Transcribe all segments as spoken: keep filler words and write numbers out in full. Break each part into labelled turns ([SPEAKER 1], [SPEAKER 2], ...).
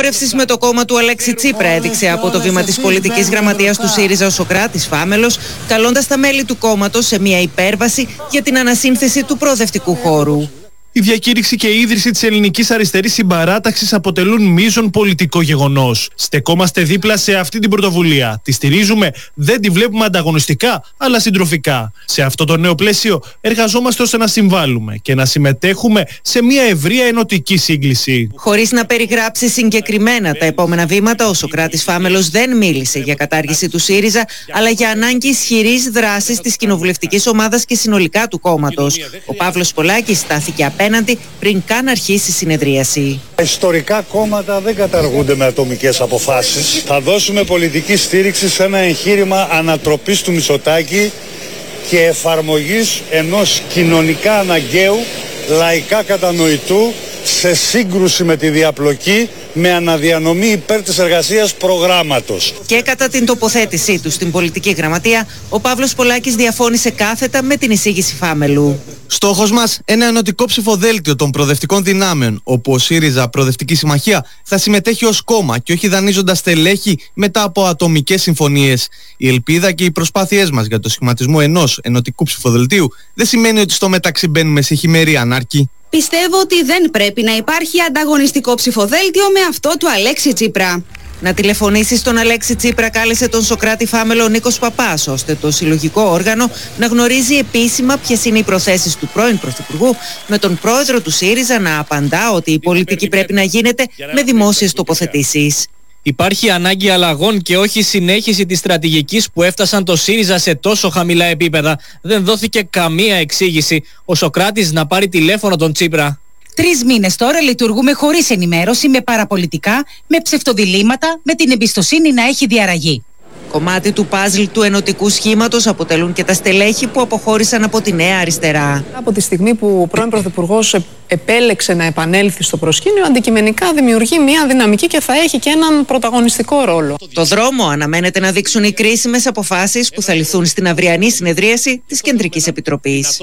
[SPEAKER 1] αποχώρευσης με το κόμμα του Αλέξη Τσίπρα έδειξε από το βήμα της πολιτικής γραμματείας του ΣΥΡΙΖΑ ο Σωκράτης Φάμελος, καλώντας τα μέλη του κόμματος σε μια υπέρβαση για την ανασύνθεση του προοδευτικού χώρου.
[SPEAKER 2] Η διακήρυξη και η ίδρυση της ελληνικής αριστερής συμπαράταξης αποτελούν μείζον πολιτικό γεγονός. Στεκόμαστε δίπλα σε αυτή την πρωτοβουλία. Τη στηρίζουμε, δεν τη βλέπουμε ανταγωνιστικά, αλλά συντροφικά. Σε αυτό το νέο πλαίσιο εργαζόμαστε ώστε να συμβάλλουμε και να συμμετέχουμε σε μια ευρεία ενωτική σύγκληση.
[SPEAKER 1] Χωρίς να περιγράψει συγκεκριμένα τα επόμενα βήματα, ο Σωκράτης Φάμελος δεν μίλησε για κατάργηση του ΣΥΡΙΖΑ, αλλά για ανάγκη ισχυρής δράσης της κοινοβουλευτικής ομάδας και συνολικά του κόμματος. Ο Παύλος Πολάκης στάθηκε απέναντι πριν καν αρχίσει η συνεδρίαση.
[SPEAKER 3] Τα ιστορικά κόμματα δεν καταργούνται με ατομικές αποφάσεις. Θα δώσουμε πολιτική στήριξη σε ένα εγχείρημα ανατροπής του Μητσοτάκη και εφαρμογής ενός κοινωνικά αναγκαίου, λαϊκά κατανοητού, σε σύγκρουση με τη διαπλοκή, με αναδιανομή υπέρ της εργασίας προγράμματος.
[SPEAKER 1] Και κατά την τοποθέτησή του στην πολιτική γραμματεία, ο Παύλος Πολάκης διαφώνησε κάθετα με την εισήγηση Φάμελου.
[SPEAKER 4] Στόχος μας, ένα ενωτικό ψηφοδέλτιο των προοδευτικών δυνάμεων, όπου ο ΣΥΡΙΖΑ Προοδευτική Συμμαχία θα συμμετέχει ως κόμμα και όχι δανείζοντας στελέχη μετά από ατομικές συμφωνίες. Η ελπίδα και οι προσπάθειές μας για το σχηματισμό ενός ενωτικού ψηφοδελτίου δεν σημαίνει ότι στο μεταξύ μπαίνουμε σε χειμερή ανάρκη.
[SPEAKER 5] Πιστεύω ότι δεν πρέπει να υπάρχει ανταγωνιστικό ψηφοδέλτιο με αυτό του Αλέξη Τσίπρα.
[SPEAKER 1] Να τηλεφωνήσει στον Αλέξη Τσίπρα κάλεσε τον Σωκράτη Φάμελο ο Νίκος Παπάς, ώστε το συλλογικό όργανο να γνωρίζει επίσημα ποιες είναι οι προθέσεις του πρώην Πρωθυπουργού, με τον πρόεδρο του ΣΥΡΙΖΑ να απαντά ότι η πολιτική πρέπει να γίνεται με δημόσιες τοποθετήσεις.
[SPEAKER 6] Υπάρχει ανάγκη αλλαγών και όχι συνέχιση της στρατηγικής που έφτασαν το ΣΥΡΙΖΑ σε τόσο χαμηλά επίπεδα. Δεν δόθηκε καμία εξήγηση. Ο Σωκράτης να πάρει τηλέφωνο τον Τσίπρα.
[SPEAKER 7] Τρεις μήνες τώρα λειτουργούμε χωρίς ενημέρωση, με παραπολιτικά, με ψευτοδιλήμματα, με την εμπιστοσύνη να έχει διαραγεί.
[SPEAKER 1] Κομμάτι του παζλ του ενωτικού σχήματος αποτελούν και τα στελέχη που αποχώρησαν από τη Νέα Αριστερά.
[SPEAKER 8] Από τη στιγμή που ο πρώην Πρωθυπουργός επέλεξε να επανέλθει στο προσκήνιο, αντικειμενικά δημιουργεί μια δυναμική και θα έχει και έναν πρωταγωνιστικό ρόλο.
[SPEAKER 1] Το δρόμο αναμένεται να δείξουν οι κρίσιμες αποφάσεις που θα ληφθούν στην αυριανή συνεδρίαση της Κεντρικής Επιτροπής.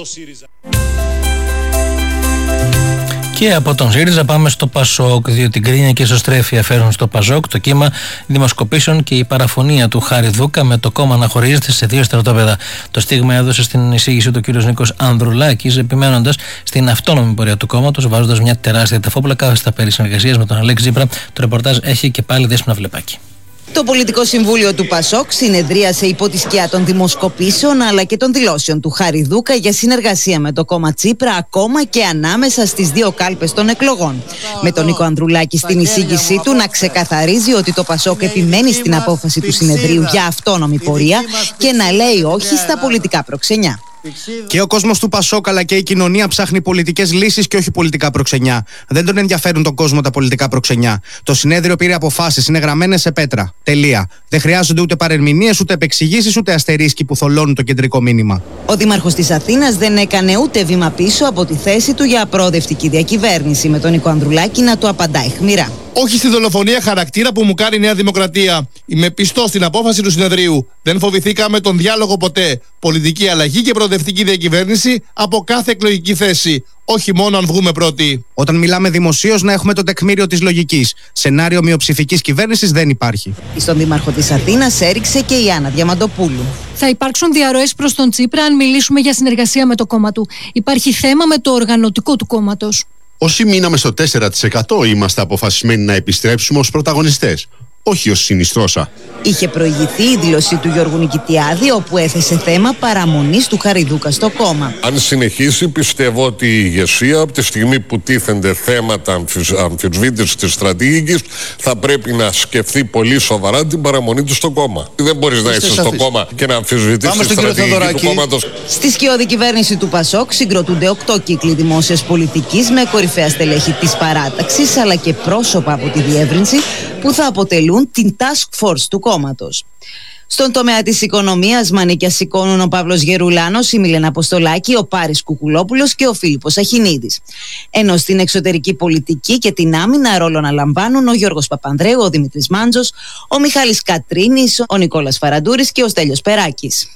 [SPEAKER 9] Και από τον ΣΥΡΙΖΑ πάμε στο ΠΑΣΟΚ, διότι την κρίνια και ισοστρέφεια φέρουν στο ΠΑΣΟΚ το κύμα δημοσκοπήσεων και η παραφωνία του Χάρη Δούκα με το κόμμα να χωρίζεται σε δύο στρατόπεδα. Το στίγμα έδωσε στην εισήγηση του κ. Νίκος Ανδρουλάκης, επιμένοντας στην αυτόνομη πορεία του κόμματος, βάζοντας μια τεράστια τεφόπλακα στα περί συνεργασίας με τον Αλέξη Τσίπρα. Το ρεπορτάζ έχει και πάλι Δέσποινα Βλεπάκη.
[SPEAKER 10] Το Πολιτικό Συμβούλιο του ΠΑΣΟΚ συνεδρίασε υπό τη σκιά των δημοσκοπήσεων αλλά και των δηλώσεων του Χάρη Δούκα για συνεργασία με το κόμμα Τσίπρα, ακόμα και ανάμεσα στις δύο κάλπες των εκλογών. Με τον Νίκο Ανδρουλάκη στην εισήγησή του να ξεκαθαρίζει ότι το ΠΑΣΟΚ επιμένει στην απόφαση του συνεδρίου για αυτόνομη πορεία και να λέει όχι στα πολιτικά προξενιά.
[SPEAKER 4] Και ο κόσμος του ΠΑΣΟΚ αλλά και η κοινωνία ψάχνει πολιτικές λύσεις και όχι πολιτικά προξενιά. Δεν τον ενδιαφέρουν τον κόσμο τα πολιτικά προξενιά. Το συνέδριο πήρε αποφάσεις, είναι γραμμένες σε πέτρα. Τελεία. Δεν χρειάζονται ούτε παρερμηνίες, ούτε επεξηγήσεις, ούτε αστερίσκοι που θολώνουν το κεντρικό μήνυμα.
[SPEAKER 10] Ο Δήμαρχος της Αθήνας δεν έκανε ούτε βήμα πίσω από τη θέση του για προοδευτική διακυβέρνηση, με τον Νίκο Ανδρουλάκη να του απαντάει χμηρά.
[SPEAKER 11] Όχι στη δολοφονία χαρακτήρα που μου κάνει η Νέα Δημοκρατία. Είμαι πιστός στην απόφαση του συνεδρίου. Δεν φοβηθήκαμε τον διάλογο ποτέ. Πολιτική αλλαγή και προοδευτική διακυβέρνηση από κάθε εκλογική θέση. Όχι μόνο αν βγούμε πρώτοι.
[SPEAKER 4] Όταν μιλάμε δημοσίως, να έχουμε το τεκμήριο της λογικής. Σενάριο μειοψηφικής κυβέρνησης δεν υπάρχει.
[SPEAKER 10] Στον Δήμαρχο της Αθήνας έριξε και η Άννα Διαμαντοπούλου.
[SPEAKER 12] Θα υπάρξουν διαρροές προς τον Τσίπρα αν μιλήσουμε για συνεργασία με το κόμμα του. Υπάρχει θέμα με το οργανωτικό του κόμματος.
[SPEAKER 13] Όσοι μείναμε στο τέσσερα τοις εκατό είμαστε αποφασισμένοι να επιστρέψουμε ως πρωταγωνιστές, όχι ως συνιστρώσα.
[SPEAKER 10] Είχε προηγηθεί η δήλωση του Γιώργου Νικητιάδη, όπου έθεσε θέμα παραμονής του Χάρη Δούκα στο κόμμα.
[SPEAKER 14] Αν συνεχίσει, πιστεύω ότι η ηγεσία, από τη στιγμή που τίθενται θέματα αμφισβήτησης της στρατηγικής, θα πρέπει να σκεφτεί πολύ σοβαρά την παραμονή του στο κόμμα. Δεν μπορείς να είσαι στο κόμμα και να αμφισβητήσεις τη στρατηγική του κόμματος.
[SPEAKER 10] Στη σκιώδη κυβέρνηση του ΠΑΣΟΚ συγκροτούνται οκτώ κύκλοι δημόσιας πολιτικής με κορυφαία στελέχη της παράταξης, αλλά και πρόσωπα από τη διεύρυνση που θα αποτελούν την task force του κόμματος. Στον τομέα της οικονομίας, μανίκια σηκώνουν ο Παύλος Γερουλάνος, η Μιλένα Αποστολάκη, ο Πάρης Κουκουλόπουλος και ο Φίλιππος Αχινίδης. Ενώ στην εξωτερική πολιτική και την άμυνα ρόλο αναλαμβάνουν ο Γιώργος Παπανδρέου, ο Δημήτρης Μάντζος, ο Μιχάλης Κατρίνης, ο Νικόλας Φαραντούρης και ο Στέλιος Περάκης.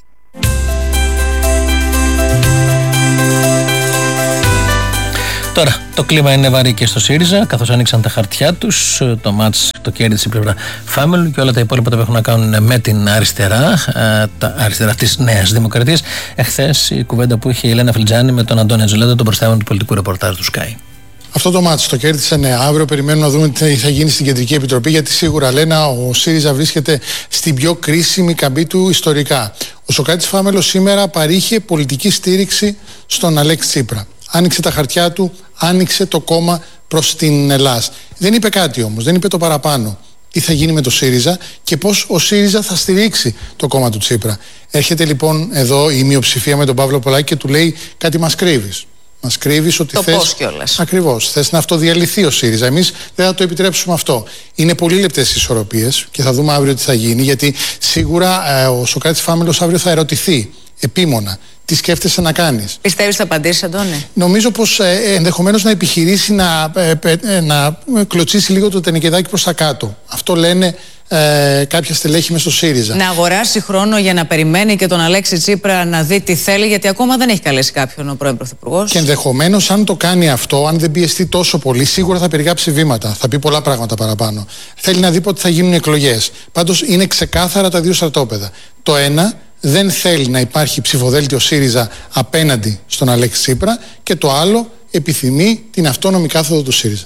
[SPEAKER 9] Τώρα, το κλίμα είναι βαρύ και στο ΣΥΡΙΖΑ, καθώς ανοίξαν τα χαρτιά τους. Το μάτς Το κέρδισε η πλευρά Φάμελου και όλα τα υπόλοιπα τα έχουν να κάνουν με την αριστερά, τα αριστερά της Νέας Δημοκρατίας. Εχθές η κουβέντα που είχε η Ελένα Φλιτζάνη με τον Αντώνη Ατζολέτο, τον προστάμενο του πολιτικού ρεπορτάζ του Sky.
[SPEAKER 15] Αυτό το μάτι το κέρδισε ναι. Αύριο περιμένουμε να δούμε τι θα γίνει στην Κεντρική Επιτροπή, γιατί σίγουρα, Λένα, ο ΣΥΡΙΖΑ βρίσκεται στην πιο κρίσιμη καμπή του ιστορικά. Ο Σωκράτης Φάμελος σήμερα παρήχε πολιτική στήριξη στον Αλέξη Τσίπρα. Άνοιξε τα χαρτιά του, άνοιξε το κόμμα προς την Ελλάδα. Δεν είπε κάτι όμως, δεν είπε το παραπάνω. Τι θα γίνει με το ΣΥΡΙΖΑ και πώς ο ΣΥΡΙΖΑ θα στηρίξει το κόμμα του Τσίπρα. Έρχεται λοιπόν εδώ η μειοψηφία με τον Παύλο Πολάκη και του λέει κάτι μας κρύβεις. Μας κρύβεις ότι
[SPEAKER 16] το
[SPEAKER 15] θες...
[SPEAKER 16] πώς κιόλας.
[SPEAKER 15] Ακριβώς. Θες να αυτοδιαλυθεί ο ΣΥΡΙΖΑ. Εμείς δεν θα το επιτρέψουμε αυτό. Είναι πολύ λεπτές ισορροπίες και θα δούμε αύριο τι θα γίνει, γιατί σίγουρα ε, ο Σωκράτης Φάμελος αύριο θα ερωτηθεί επίμονα. Τι σκέφτεσαι να κάνεις.
[SPEAKER 16] Πιστεύεις θα απαντήσεις, Αντώνη?
[SPEAKER 15] Νομίζω πως ε, ενδεχομένως να επιχειρήσει να, ε, ε, να κλωτσίσει λίγο το τενεκεδάκι προς τα κάτω. Αυτό λένε ε, κάποια στελέχη μες στο ΣΥΡΙΖΑ.
[SPEAKER 16] Να αγοράσει χρόνο για να περιμένει και τον Αλέξη Τσίπρα να δει τι θέλει, γιατί ακόμα δεν έχει καλέσει κάποιον ο πρώην Πρωθυπουργός.
[SPEAKER 15] Και ενδεχομένως, αν το κάνει αυτό, αν δεν πιεστεί τόσο πολύ, σίγουρα θα περιγράψει βήματα. Θα πει πολλά πράγματα παραπάνω. Θέλει να δει πότε θα γίνουν εκλογές. Πάντως είναι ξεκάθαρα τα δύο στρατόπεδα. Το ένα, δεν θέλει να υπάρχει ψηφοδέλτιο ΣΥΡΙΖΑ απέναντι στον Αλέξη Τσίπρα, και το άλλο, επιθυμεί την αυτόνομη κάθοδο του ΣΥΡΙΖΑ.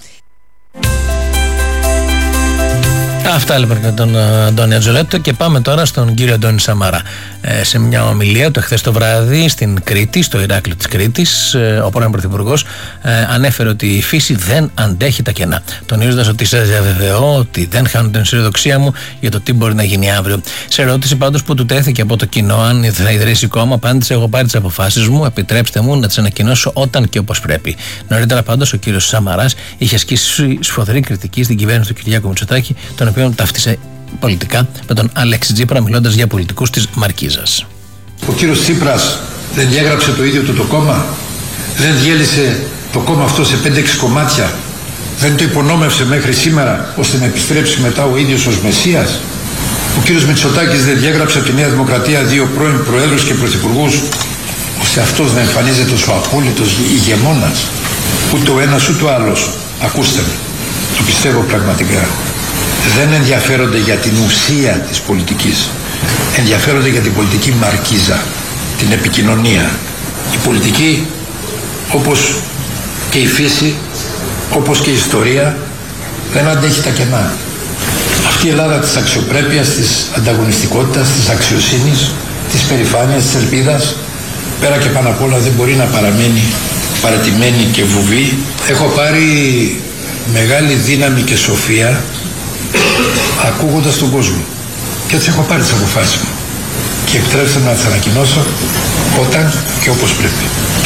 [SPEAKER 9] Αυτά λοιπόν για τον Αντώνη Ατζολέτο, και πάμε τώρα στον κύριο Αντώνη Σαμαρά. Ε, σε μια ομιλία του εχθές το βράδυ στην Κρήτη, στο Ηράκλειο της Κρήτης, ε, ο πρώην Πρωθυπουργός ε, ανέφερε ότι η φύση δεν αντέχει τα κενά, τονίζοντας ότι σας διαβεβαιώ ότι δεν χάνω την αισιοδοξία μου για το τι μπορεί να γίνει αύριο. Σε ερώτηση πάντως που του τέθηκε από το κοινό αν θα ιδρύσει κόμμα, απάντησε: έχω πάρει τις αποφάσεις μου, επιτρέψτε μου να τις ανακοινώσω όταν και όπως πρέπει. Νωρίτερα πάντως ο κύριος Σαμαράς είχε ασκήσει σφοδρή κριτική στην κυβέρνηση του Κυριάκου Μητσοτάκη, τον οποίο ταύτισε πολιτικά με τον Αλέξη Τσίπρα, μιλώντας για πολιτικούς της Μαρκίζας.
[SPEAKER 17] Ο κύριος Τσίπρας δεν διέγραψε το ίδιο του το κόμμα, δεν διέλυσε το κόμμα αυτό σε πέντε έξι κομμάτια, δεν το υπονόμευσε μέχρι σήμερα ώστε να επιστρέψει μετά ο ίδιος ως Μεσσίας. Ο κύριος Μητσοτάκης δεν διέγραψε από τη Νέα Δημοκρατία δύο πρώην προέδρους και πρωθυπουργούς ώστε αυτός να εμφανίζεται ως ο απόλυτος ηγεμόνας. Ούτε ο ένας ούτε ο άλλος, ακούστε με, το πιστεύω πραγματικά, δεν ενδιαφέρονται για την ουσία της πολιτικής. Ενδιαφέρονται για την πολιτική μαρκίζα, την επικοινωνία. Η πολιτική, όπως και η φύση, όπως και η ιστορία, δεν αντέχει τα κενά. Αυτή η Ελλάδα της αξιοπρέπειας, της ανταγωνιστικότητας, της αξιοσύνης, της περηφάνειας, της ελπίδας, πέρα και πάνω απ' όλα δεν μπορεί να παραμένει παρατημένη και βουβή. Έχω πάρει μεγάλη δύναμη και σοφία ακούγοντας τον κόσμο. Και έτσι έχω πάρει τις αποφάσεις μου. Και επιτρέψτε να τις ανακοινώσω όταν και όπως πρέπει.